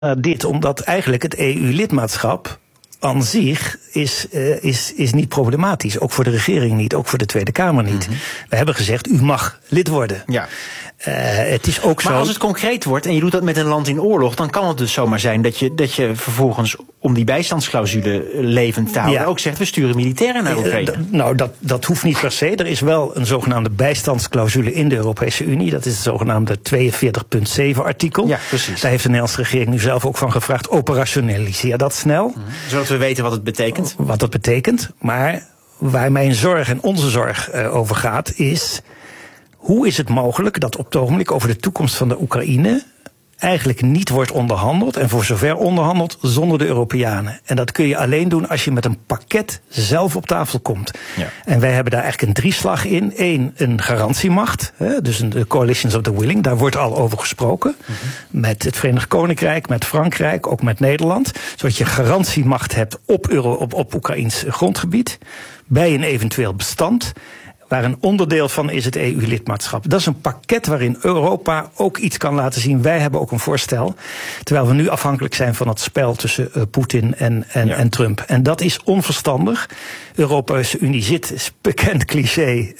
dit omdat eigenlijk het EU-lidmaatschap aan zich is niet problematisch. Ook voor de regering niet, ook voor de Tweede Kamer niet. Mm-hmm. We hebben gezegd, u mag lid worden. Ja. Het is ook maar als het concreet wordt en je doet dat met een land in oorlog, dan kan het dus zomaar zijn dat je vervolgens, om die bijstandsclausule levend te houden, ook zegt, we sturen militairen naar Oekraïne. Dat hoeft niet per se. Er is wel een zogenaamde bijstandsclausule in de Europese Unie. Dat is het zogenaamde 42.7 artikel. Ja, precies. Daar heeft de Nederlandse regering nu zelf ook van gevraagd, operationaliseer dat snel. Zodat we weten wat het betekent. Wat dat betekent. Maar waar mijn zorg en onze zorg over gaat, is, hoe is het mogelijk dat op het ogenblik over de toekomst van de Oekraïne eigenlijk niet wordt onderhandeld, en voor zover onderhandeld, zonder de Europeanen. En dat kun je alleen doen als je met een pakket zelf op tafel komt. Ja. En wij hebben daar eigenlijk een drieslag in. 1, een garantiemacht, dus de Coalitions of the Willing, daar wordt al over gesproken. Mm-hmm. Met het Verenigd Koninkrijk, met Frankrijk, ook met Nederland. Zodat je garantiemacht hebt op Oekraïns grondgebied, bij een eventueel bestand, waar een onderdeel van is het EU-lidmaatschap. Dat is een pakket waarin Europa ook iets kan laten zien. Wij hebben ook een voorstel. Terwijl we nu afhankelijk zijn van het spel tussen Poetin en Trump. En dat is onverstandig. De Europese Unie zit, is bekend cliché,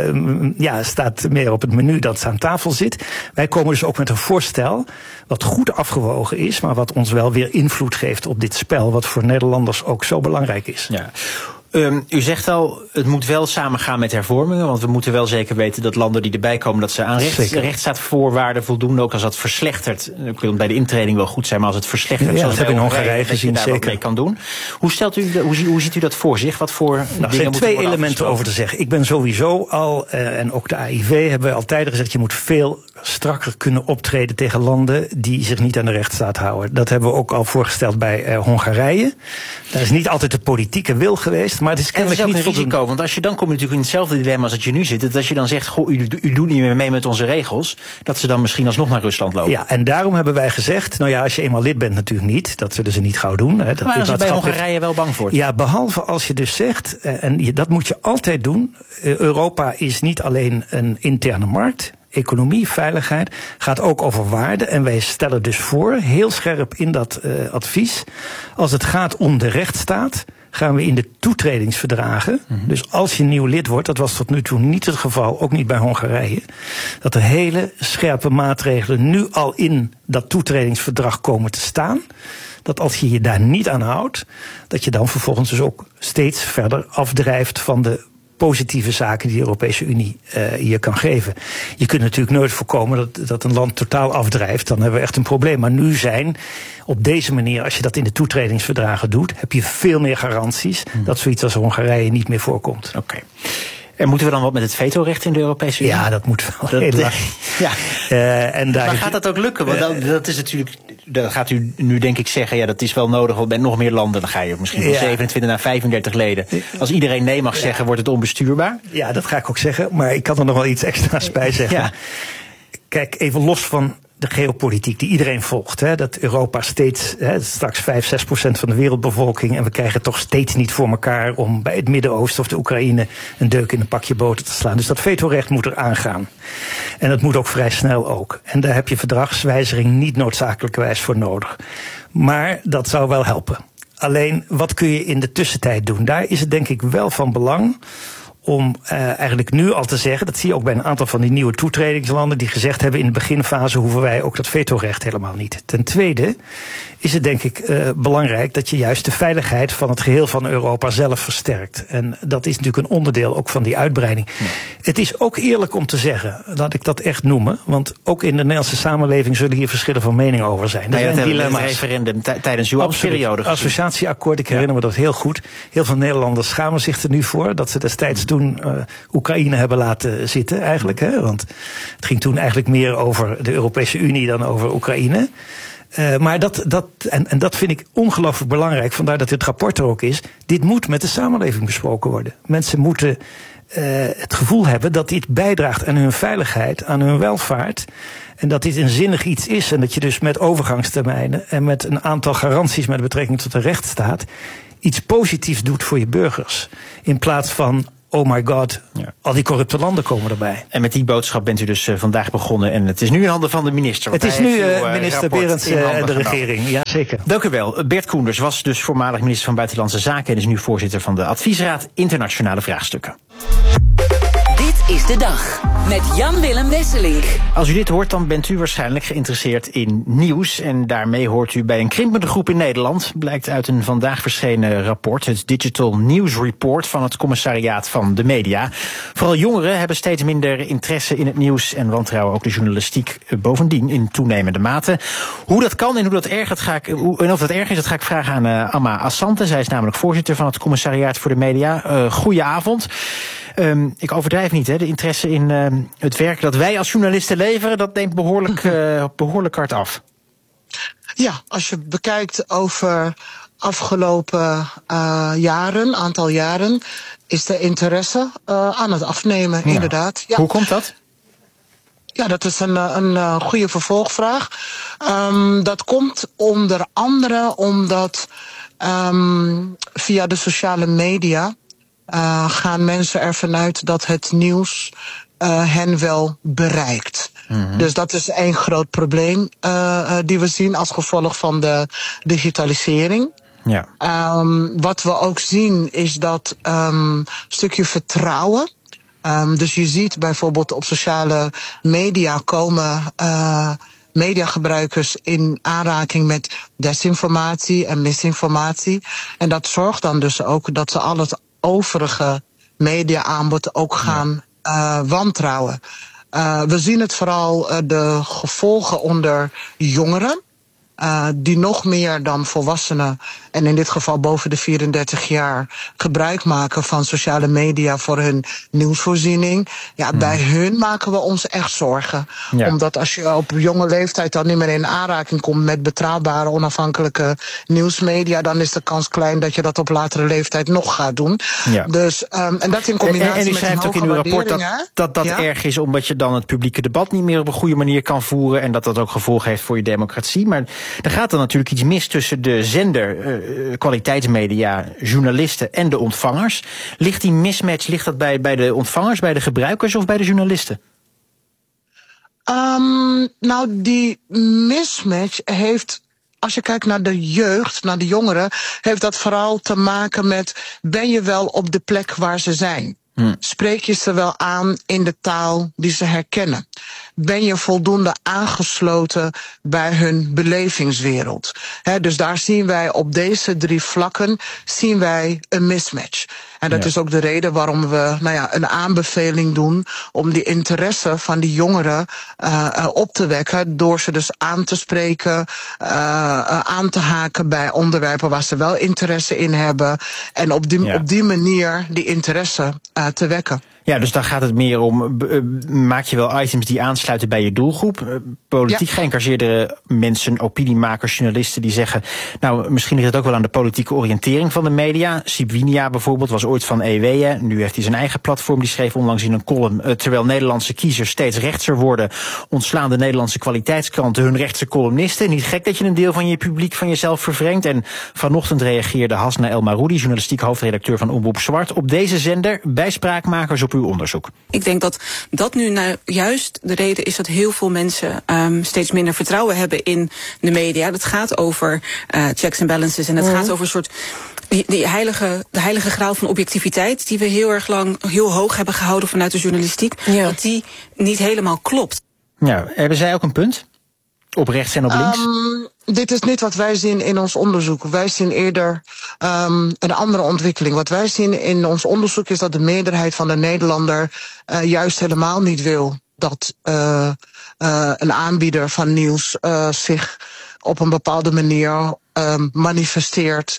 staat meer op het menu dat ze aan tafel zit. Wij komen dus ook met een voorstel wat goed afgewogen is, maar wat ons wel weer invloed geeft op dit spel, wat voor Nederlanders ook zo belangrijk is. Ja. U zegt al, het moet wel samengaan met hervormingen, want we moeten wel zeker weten dat landen die erbij komen, dat ze aan rechtsstaatsvoorwaarden voldoen, ook als dat verslechtert. Ik wil bij de intreding wel goed zijn, maar als het verslechtert, zoals dat heb ik in Hongarije gezien, dat je daar wat mee kan doen. Hoe ziet u dat voor zich? Wat voor dingen er zijn 2 elementen over te zeggen. Ik ben sowieso al, en ook de AIV hebben we al tijden gezegd, je moet veel strakker kunnen optreden tegen landen die zich niet aan de rechtsstaat houden. Dat hebben we ook al voorgesteld bij Hongarije. Daar is niet altijd de politieke wil geweest, maar het is kennelijk niet een risico, want als je dan kom je natuurlijk in hetzelfde dilemma als dat je nu zit. Dat als je dan zegt, goh, u doet niet meer mee met onze regels, dat ze dan misschien alsnog naar Rusland lopen. Ja, en daarom hebben wij gezegd, als je eenmaal lid bent natuurlijk niet, dat zullen ze niet gauw doen. Maar daar is bij Hongarije wel bang voor. Ja, behalve als je dus zegt, en dat moet je altijd doen, Europa is niet alleen een interne markt. Economie, veiligheid, gaat ook over waarden. En wij stellen dus voor, heel scherp in dat advies, als het gaat om de rechtsstaat, gaan we in de toetredingsverdragen, dus als je nieuw lid wordt, dat was tot nu toe niet het geval, ook niet bij Hongarije, dat er hele scherpe maatregelen nu al in dat toetredingsverdrag komen te staan, dat als je je daar niet aan houdt, dat je dan vervolgens dus ook steeds verder afdrijft van de positieve zaken die de Europese Unie je kan geven. Je kunt natuurlijk nooit voorkomen dat een land totaal afdrijft, dan hebben we echt een probleem. Maar nu zijn op deze manier, als je dat in de toetredingsverdragen doet, heb je veel meer garanties dat zoiets als Hongarije niet meer voorkomt. Oké. En moeten we dan wat met het vetorecht in de Europese Unie? Ja, dat moet wel. Maar gaat dat ook lukken? Want dat is natuurlijk, dat gaat u nu denk ik zeggen, dat is wel nodig, want met nog meer landen, dan ga je misschien van 27 naar 35 leden. Als iedereen nee mag zeggen, wordt het onbestuurbaar? Ja, dat ga ik ook zeggen, maar ik kan er nog wel iets extra's bij zeggen. Ja. Kijk, even los van de geopolitiek die iedereen volgt. Dat Europa steeds, straks 5-6% van de wereldbevolking, en we krijgen toch steeds niet voor elkaar om bij het Midden-Oosten of de Oekraïne een deuk in een pakje boter te slaan. Dus dat vetorecht moet er aangaan. En dat moet ook vrij snel ook. En daar heb je verdragswijziging niet noodzakelijkerwijs voor nodig. Maar dat zou wel helpen. Alleen, wat kun je in de tussentijd doen? Daar is het denk ik wel van belang om eigenlijk nu al te zeggen, dat zie je ook bij een aantal van die nieuwe toetredingslanden, die gezegd hebben in de beginfase hoeven wij ook dat vetorecht helemaal niet. Ten tweede is het denk ik belangrijk dat je juist de veiligheid van het geheel van Europa zelf versterkt. En dat is natuurlijk een onderdeel ook van die uitbreiding. Ja. Het is ook eerlijk om te zeggen, laat ik dat echt noemen, want ook in de Nederlandse samenleving zullen hier verschillen van mening over zijn. Dat zijn dilemma's. Het referendum tijdens uw ambtsperiode. Associatieakkoord, ik herinner me dat heel goed. Heel veel Nederlanders schamen zich er nu voor dat ze destijds toen Oekraïne hebben laten zitten eigenlijk. Want het ging toen eigenlijk meer over de Europese Unie dan over Oekraïne. Maar dat vind ik ongelooflijk belangrijk. Vandaar dat dit rapport er ook is. Dit moet met de samenleving besproken worden. Mensen moeten het gevoel hebben dat dit bijdraagt aan hun veiligheid, aan hun welvaart. En dat dit een zinnig iets is. En dat je dus met overgangstermijnen en met een aantal garanties met betrekking tot de rechtsstaat iets positiefs doet voor je burgers. In plaats van oh my god, al die corrupte landen komen erbij. En met die boodschap bent u dus vandaag begonnen. En het is nu in handen van de minister. Het is nu minister Berends en de regering, ja zeker. Dank u wel. Bert Koenders was dus voormalig minister van Buitenlandse Zaken en is nu voorzitter van de Adviesraad Internationale Vraagstukken. Dit is de dag met Jan-Willem Wesselink. Als u dit hoort, dan bent u waarschijnlijk geïnteresseerd in nieuws. En daarmee hoort u bij een krimpende groep in Nederland. Blijkt uit een vandaag verschenen rapport, het Digital News Report van het Commissariaat van de Media. Vooral jongeren hebben steeds minder interesse in het nieuws en wantrouwen ook de journalistiek bovendien in toenemende mate. Hoe dat kan en of dat erg is, dat ga ik vragen aan Amma Assante. Zij is namelijk voorzitter van het Commissariaat voor de Media. Goedenavond. Ik overdrijf niet, hè. De interesse in het werk dat wij als journalisten leveren, dat neemt behoorlijk hard af. Ja, als je bekijkt over afgelopen aantal jaren, is de interesse aan het afnemen, inderdaad. Ja. Hoe komt dat? Ja, dat is een goede vervolgvraag. Dat komt onder andere omdat via de sociale media gaan mensen ervan uit dat het nieuws hen wel bereikt. Mm-hmm. Dus dat is één groot probleem die we zien als gevolg van de digitalisering. Ja. Wat we ook zien is dat stukje vertrouwen. Dus je ziet bijvoorbeeld op sociale media komen mediagebruikers in aanraking met desinformatie en misinformatie. En dat zorgt dan dus ook dat ze al het overige media-aanbod ook gaan wantrouwen. We zien het vooral de gevolgen onder jongeren. Die nog meer dan volwassenen, en in dit geval boven de 34 jaar, gebruik maken van sociale media voor hun nieuwsvoorziening. Ja, bij hun maken we ons echt zorgen. Ja. Omdat als je op jonge leeftijd dan niet meer in aanraking komt met betrouwbare, onafhankelijke nieuwsmedia, dan is de kans klein dat je dat op latere leeftijd nog gaat doen. Ja. Dus, en dat in combinatie en u met schrijft ook in uw rapport dat erg is, omdat je dan het publieke debat niet meer op een goede manier kan voeren en dat ook gevolgen heeft voor je democratie. Maar er gaat dan natuurlijk iets mis tussen de zender, kwaliteitsmedia, journalisten en de ontvangers. Ligt die mismatch, bij de ontvangers, bij de gebruikers of bij de journalisten? Nou, die mismatch heeft, als je kijkt naar de jeugd, naar de jongeren, heeft dat vooral te maken met, ben je wel op de plek waar ze zijn? Spreek je ze wel aan in de taal die ze herkennen? Ben je voldoende aangesloten bij hun belevingswereld? Dus daar zien wij op deze 3 vlakken een mismatch. En dat is ook de reden waarom we een aanbeveling doen om die interesse van die jongeren op te wekken, door ze dus aan te spreken, aan te haken bij onderwerpen waar ze wel interesse in hebben, en op die manier die interesse te wekken. Ja, dus dan gaat het meer om, maak je wel items die aansluiten bij je doelgroep? Politiek geëngageerde mensen, opiniemakers, journalisten die zeggen, nou, misschien ligt het ook wel aan de politieke oriëntering van de media. Sibwinia bijvoorbeeld was ooit van EW, nu heeft hij zijn eigen platform. Die schreef onlangs in een column, terwijl Nederlandse kiezers steeds rechtser worden, ontslaan de Nederlandse kwaliteitskranten hun rechtse columnisten. Niet gek dat je een deel van je publiek van jezelf vervreemdt. En vanochtend reageerde Hasna El Maroudi, journalistiek hoofdredacteur van Omroep Zwart, op deze zender bij Spraakmakers op uw onderzoek. Ik denk dat nu juist de reden is dat heel veel mensen steeds minder vertrouwen hebben in de media. Dat gaat over checks and balances en het gaat over een soort de heilige graal van objectiviteit die we heel erg lang heel hoog hebben gehouden vanuit de journalistiek. Ja. Dat die niet helemaal klopt. Ja, hebben zij ook een punt? Op rechts en op links? Dit is niet wat wij zien in ons onderzoek. Wij zien eerder een andere ontwikkeling. Wat wij zien in ons onderzoek is dat de meerderheid van de Nederlander juist helemaal niet wil dat een aanbieder van nieuws zich op een bepaalde manier manifesteert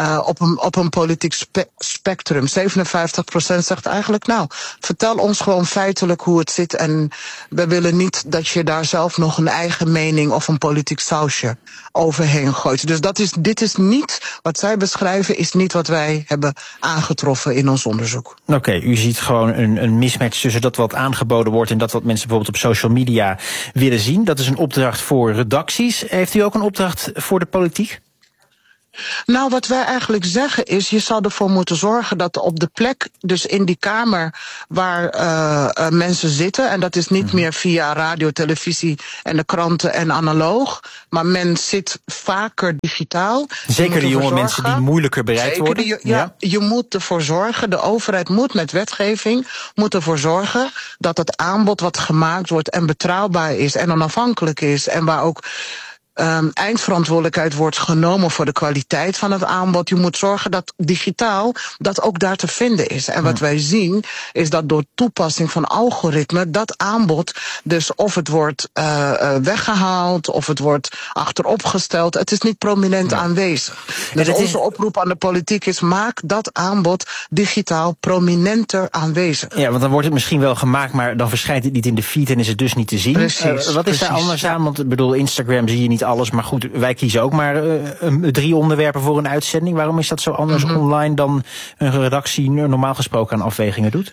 op een politiek spectrum. 57% zegt eigenlijk, nou, vertel ons gewoon feitelijk hoe het zit en we willen niet dat je daar zelf nog een eigen mening of een politiek sausje overheen gooit. Dus dit is niet, wat zij beschrijven, is niet wat wij hebben aangetroffen in ons onderzoek. Oké, u ziet gewoon een mismatch tussen dat wat aangeboden wordt en dat wat mensen bijvoorbeeld op social media willen zien. Dat is een opdracht voor redacties. Heeft u ook een opdracht voor de politiek? Nou, wat wij eigenlijk zeggen is, je zal ervoor moeten zorgen dat op de plek, dus in die kamer waar mensen zitten, en dat is niet meer via radio, televisie en de kranten en analoog, maar men zit vaker digitaal. Zeker de jonge mensen die moeilijker bereikt worden. Je moet ervoor zorgen, de overheid moet met wetgeving ervoor zorgen dat het aanbod wat gemaakt wordt en betrouwbaar is en onafhankelijk is en waar ook eindverantwoordelijkheid wordt genomen voor de kwaliteit van het aanbod. Je moet zorgen dat digitaal dat ook daar te vinden is. En wat wij zien is dat door toepassing van algoritme dat aanbod, dus of het wordt weggehaald of het wordt achteropgesteld, het is niet prominent aanwezig. Dus onze oproep aan de politiek is, maak dat aanbod digitaal prominenter aanwezig. Ja, want dan wordt het misschien wel gemaakt, maar dan verschijnt het niet in de feed en is het dus niet te zien. Precies, wat is daar anders aan? Want ik bedoel, Instagram zie je niet alles, maar goed, wij kiezen ook maar 3 onderwerpen voor een uitzending. Waarom is dat zo anders online dan een redactie normaal gesproken aan afwegingen doet?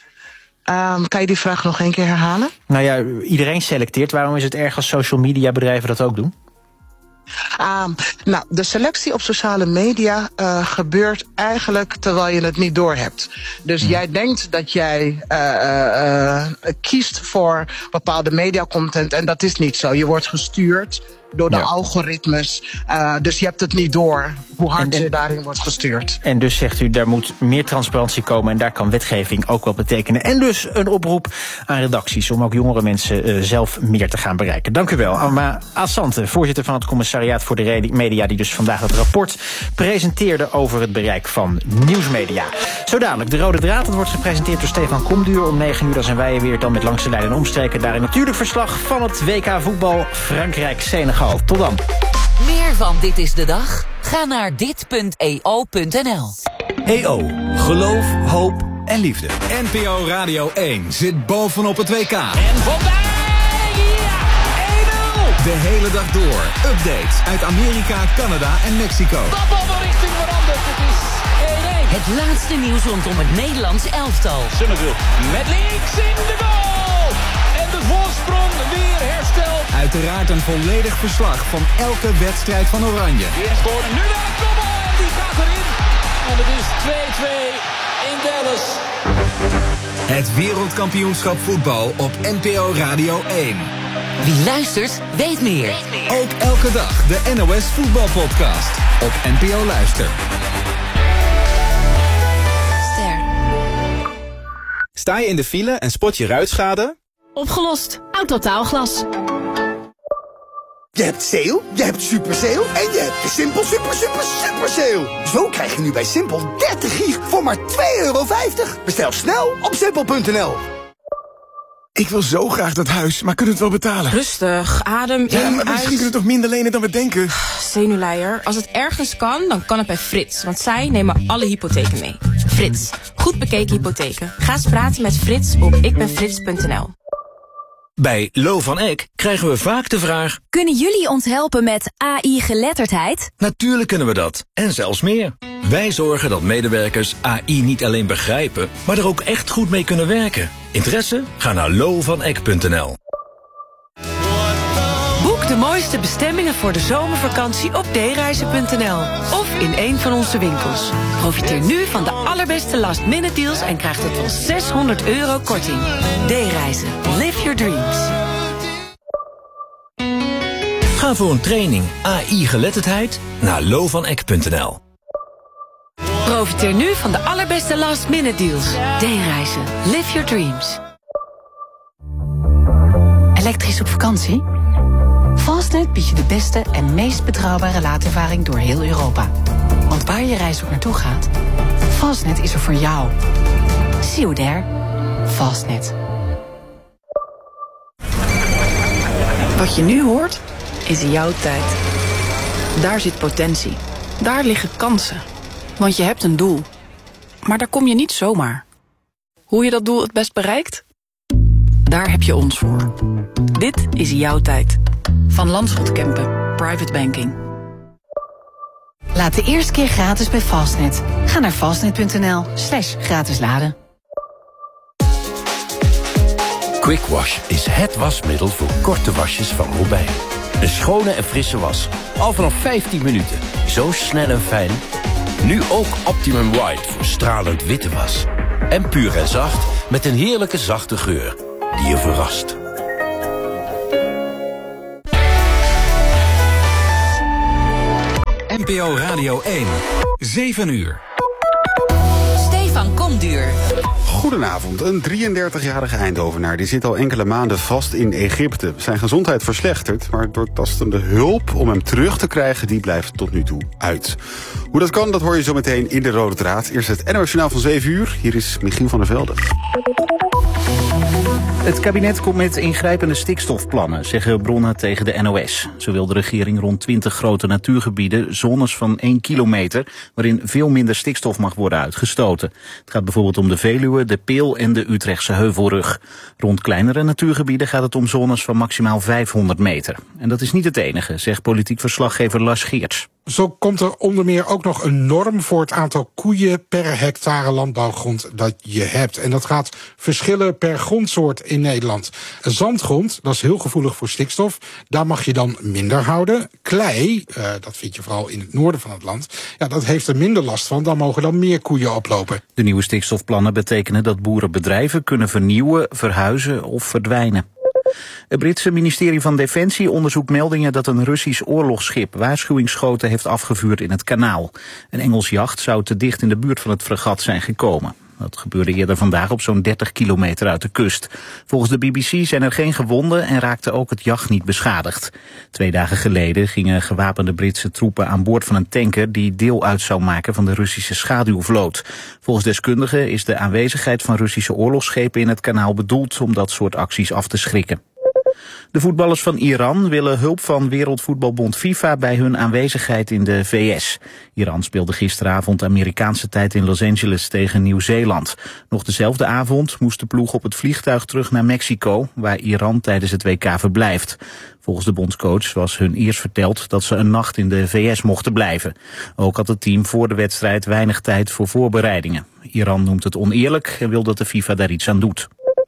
Kan je die vraag nog 1 keer herhalen? Nou ja, iedereen selecteert. Waarom is het erg als social media bedrijven dat ook doen? Nou, de selectie op sociale media gebeurt eigenlijk terwijl je het niet doorhebt. Dus jij denkt dat jij kiest voor bepaalde mediacontent en dat is niet zo. Je wordt gestuurd door de algoritmes. Dus je hebt het niet door hoe hard je daarin wordt gestuurd. En dus zegt u, daar moet meer transparantie komen en daar kan wetgeving ook wel betekenen. En dus een oproep aan redacties om ook jongere mensen zelf meer te gaan bereiken. Dank u wel. Alma Assante, voorzitter van het commissariaat voor de media, die dus vandaag het rapport presenteerde over het bereik van nieuwsmedia. Zo dadelijk, de rode draad, dat wordt gepresenteerd door Stefan Komduur. Om 9 uur dan zijn wij weer dan met Langs de Lijn en Omstreken. Daarin natuurlijk verslag van het WK voetbal Frankrijk-Senegal. Tot dan. Meer van Dit is de Dag? Ga naar dit.eo.nl. EO. Geloof, hoop en liefde. NPO Radio 1 zit bovenop het WK. En voorbij! Ja! 1-0! De hele dag door. Updates uit Amerika, Canada en Mexico. De bal de richting veranderd. Het is 1-1. Het laatste nieuws rondom het Nederlands elftal. Summerville met links in de goal. En de voorsprong weer hersteld. Uiteraard een volledig verslag van elke wedstrijd van Oranje. Weer scoren. Nu de kopbal. En die gaat erin. En het is 2-2 in Dallas. Het wereldkampioenschap voetbal op NPO Radio 1. Wie luistert, weet meer. Ook elke dag de NOS voetbalpodcast op NPO Luister. Sta je in de file en spot je ruitschade? Opgelost. Autotaalglas. Je hebt sale, je hebt super sale en je hebt de Simpel super sale. Zo krijg je nu bij Simpel 30 gig voor maar €2,50. Bestel snel op simpel.nl. Ik wil zo graag dat huis, maar kunnen we het wel betalen? Rustig, adem in, maar misschien kunnen we toch minder lenen dan we denken? Zenuwleier, als het ergens kan, dan kan het bij Frits. Want zij nemen alle hypotheken mee. Frits, goed bekeken hypotheken. Ga eens praten met Frits op ikbenfrits.nl. Bij Lo van Eck krijgen we vaak de vraag: kunnen jullie ons helpen met AI-geletterdheid? Natuurlijk kunnen we dat, en zelfs meer. Wij zorgen dat medewerkers AI niet alleen begrijpen, maar er ook echt goed mee kunnen werken. Interesse? Ga naar lovaneck.nl. Boek de mooiste bestemmingen voor de zomervakantie op dereizen.nl of in een van onze winkels. Profiteer nu van de allerbeste last-minute deals en krijg tot wel €600 korting. D-reizen. Live your dreams. Ga voor een training AI-geletterdheid naar lovaneck.nl. Profiteer nu van de allerbeste last-minute deals. D-reizen. Live your dreams. Elektrisch op vakantie? Fastnet biedt je de beste en meest betrouwbare laadervaring door heel Europa. Want waar je reis ook naartoe gaat, Fastnet is er voor jou. See you there. Fastnet. Wat je nu hoort, is jouw tijd. Daar zit potentie. Daar liggen kansen. Want je hebt een doel. Maar daar kom je niet zomaar. Hoe je dat doel het best bereikt? Daar heb je ons voor. Dit is jouw tijd. Van Landschot Kempen, Private Banking. Laat de eerste keer gratis bij Fastnet. Ga naar fastnet.nl/gratis laden. Quick Wash is het wasmiddel voor korte wasjes van Robijn. Een schone en frisse was. Al vanaf 15 minuten. Zo snel en fijn. Nu ook Optimum White voor stralend witte was. En puur en zacht met een heerlijke zachte geur die je verrast. NPO Radio 1, 7 uur. Stefan Komduur. Goedenavond. Een 33-jarige Eindhovenaar die zit al enkele maanden vast in Egypte. Zijn gezondheid verslechtert, maar doortastende hulp om hem terug te krijgen, die blijft tot nu toe uit. Hoe dat kan, dat hoor je zo meteen in de Rode Draad. Eerst het NOS Journaal van 7 uur. Hier is Michiel van der Velde. Het kabinet komt met ingrijpende stikstofplannen, zeggen bronnen tegen de NOS. Zo wil de regering rond 20 grote natuurgebieden zones van 1 kilometer... waarin veel minder stikstof mag worden uitgestoten. Het gaat bijvoorbeeld om de Veluwe, de Peel en de Utrechtse Heuvelrug. Rond kleinere natuurgebieden gaat het om zones van maximaal 500 meter. En dat is niet het enige, zegt politiek verslaggever Lars Geerts. Zo komt er onder meer ook nog een norm voor het aantal koeien per hectare landbouwgrond dat je hebt. En dat gaat verschillen per grondsoort in Nederland. Zandgrond, dat is heel gevoelig voor stikstof. Daar mag je dan minder houden. Klei, dat vind je vooral in het noorden van het land. Ja, dat heeft er minder last van. Dan mogen dan meer koeien oplopen. De nieuwe stikstofplannen betekenen dat boerenbedrijven kunnen vernieuwen, verhuizen of verdwijnen. Het Britse ministerie van Defensie onderzoekt meldingen dat een Russisch oorlogsschip waarschuwingsschoten heeft afgevuurd in het kanaal. Een Engels jacht zou te dicht in de buurt van het fregat zijn gekomen. Dat gebeurde eerder vandaag op zo'n 30 kilometer uit de kust. Volgens de BBC zijn er geen gewonden en raakte ook het jacht niet beschadigd. 2 dagen geleden gingen gewapende Britse troepen aan boord van een tanker die deel uit zou maken van de Russische schaduwvloot. Volgens deskundigen is de aanwezigheid van Russische oorlogsschepen in het kanaal bedoeld om dat soort acties af te schrikken. De voetballers van Iran willen hulp van Wereldvoetbalbond FIFA bij hun aanwezigheid in de VS. Iran speelde gisteravond Amerikaanse tijd in Los Angeles tegen Nieuw-Zeeland. Nog dezelfde avond moest de ploeg op het vliegtuig terug naar Mexico, waar Iran tijdens het WK verblijft. Volgens de bondscoach was hun eerst verteld dat ze een nacht in de VS mochten blijven. Ook had het team voor de wedstrijd weinig tijd voor voorbereidingen. Iran noemt het oneerlijk en wil dat de FIFA daar iets aan doet.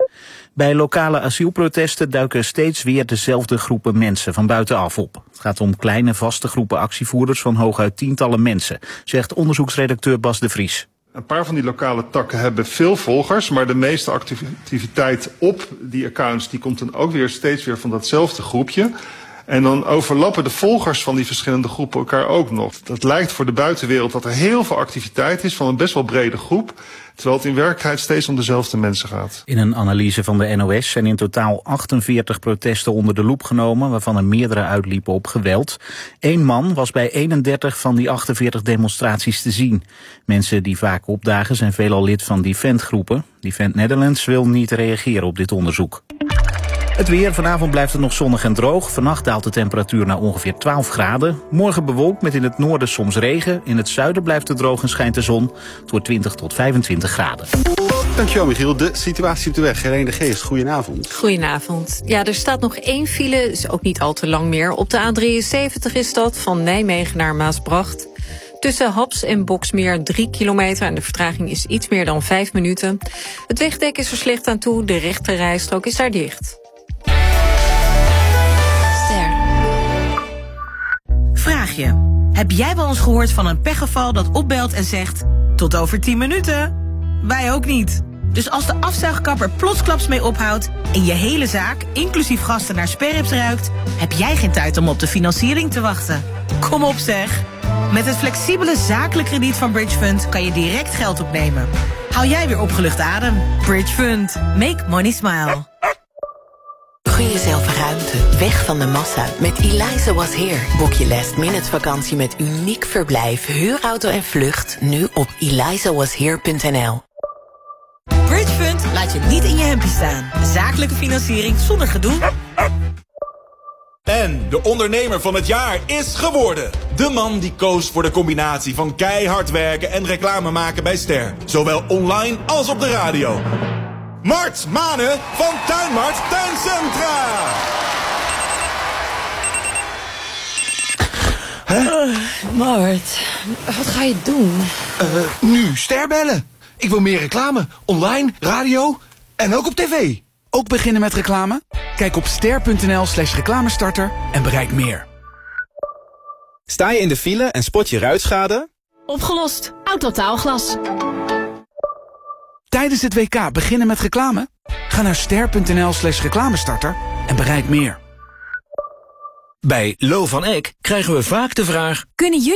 Bij lokale asielprotesten duiken steeds weer dezelfde groepen mensen van buitenaf op. Het gaat om kleine vaste groepen actievoerders van hooguit tientallen mensen, zegt onderzoeksredacteur Bas de Vries. Een paar van die lokale takken hebben veel volgers, maar de meeste activiteit op die accounts die komt dan ook weer steeds weer van datzelfde groepje. En dan overlappen de volgers van die verschillende groepen elkaar ook nog. Dat lijkt voor de buitenwereld dat er heel veel activiteit is van een best wel brede groep, terwijl het in werkelijkheid steeds om dezelfde mensen gaat. In een analyse van de NOS zijn in totaal 48 protesten onder de loep genomen, waarvan er meerdere uitliepen op geweld. 1 man was bij 31 van die 48 demonstraties te zien. Mensen die vaak opdagen zijn veelal lid van Defend-groepen. Defend Netherlands wil niet reageren op dit onderzoek. Het weer, vanavond blijft het nog zonnig en droog. Vannacht daalt de temperatuur naar ongeveer 12 graden. Morgen bewolkt met in het noorden soms regen. In het zuiden blijft het droog en schijnt de zon. Het wordt 20 tot 25 graden. Dankjewel Michiel. De situatie op de weg. Helene de Geest, goedenavond. Goedenavond. Ja, er staat nog 1 file, is ook niet al te lang meer. Op de A73 is dat, van Nijmegen naar Maasbracht. Tussen Haps en Boksmeer 3 kilometer en de vertraging is iets meer dan 5 minuten. Het wegdek is er slecht aan toe, de rechterrijstrook is daar dicht. Vraag je, heb jij wel eens gehoord van een pechgeval dat opbelt en zegt tot over 10 minuten? Wij ook niet. Dus als de afzuigkapper plotsklaps mee ophoudt en je hele zaak, inclusief gasten, naar sperrips ruikt, heb jij geen tijd om op de financiering te wachten. Kom op zeg. Met het flexibele zakelijk krediet van Bridge Fund kan je direct geld opnemen. Hou jij weer opgelucht adem. Bridge Fund. Make money smile. Gun jezelf ruimte, weg van de massa. Met Eliza Was Here boek je last-minute vakantie met uniek verblijf, huurauto en vlucht. Nu op elizawashere.nl. Bridge Fund laat je niet in je hempje staan. Zakelijke financiering zonder gedoe. En de ondernemer van het jaar is geworden. De man die koos voor de combinatie van keihard werken en reclame maken bij Ster. Zowel online als op de radio. Mart Manen van Tuinmart Tuincentra. Mart, wat ga je doen? Nu Ster bellen. Ik wil meer reclame. Online, radio en ook op tv. Ook beginnen met reclame? Kijk op ster.nl/reclamestarter en bereik meer. Sta je in de file en spot je ruitschade? Opgelost. Autotaalglas. Tijdens het WK beginnen met reclame? Ga naar ster.nl/reclamestarter en bereik meer. Bij Lo van Eck krijgen we vaak de vraag: Kunnen jullie